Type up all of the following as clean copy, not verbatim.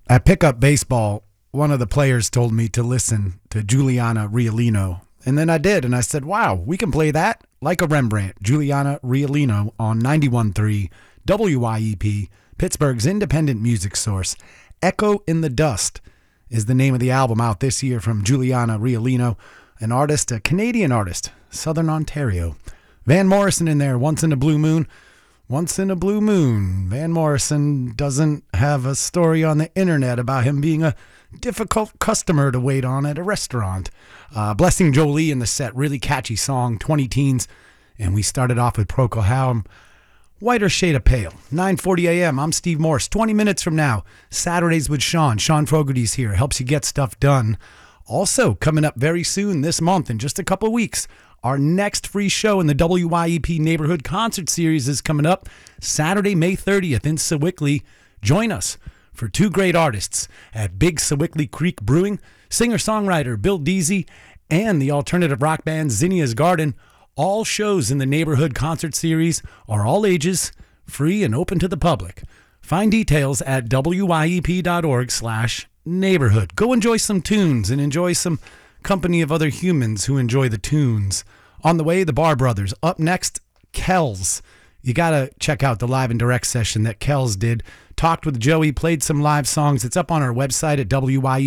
At Pickup Baseball, one of the players told me to listen to Giuliana Riolino. And then I did, and I said, wow, we can play that like a Rembrandt. Giuliana Riolino on 91.3 WYEP, Pittsburgh's independent music source. Echo in the Dust is the name of the album out this year from Giuliana Riolino, an artist, a Canadian artist, Southern Ontario. Van Morrison in there, Once in a Blue Moon. Once in a Blue Moon. Van Morrison doesn't have a story on the internet about him being a difficult customer to wait on at a restaurant. Blessing Jolie in the set, really catchy song, 20 Teens. And we started off with Procol Harum, Whiter Shade of Pale. 9:40 a.m. I'm Steve Morse. 20 minutes from now, Saturdays with Sean. Sean Fogarty's here, helps you get stuff done. Also, coming up very soon this month, in just a couple weeks, our next free show in the WYEP Neighborhood Concert Series is coming up Saturday, May 30th in Sewickley. Join us for two great artists at Big Sewickley Creek Brewing, singer-songwriter Bill Deasy, and the alternative rock band Zinnia's Garden. All shows in the Neighborhood Concert Series are all ages, free and open to the public. Find details at wyep.org/neighborhood. Go enjoy some tunes and enjoy some company of other humans who enjoy the tunes. On the way, the Bar Brothers. Up next, Kells. You got to check out the live and direct session that Kells did. Talked with Joey, played some live songs. It's up on our website at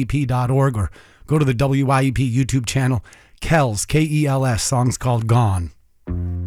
wyep.org or go to the WYEP YouTube channel. Kells, K-E-L-S, song's called Gone.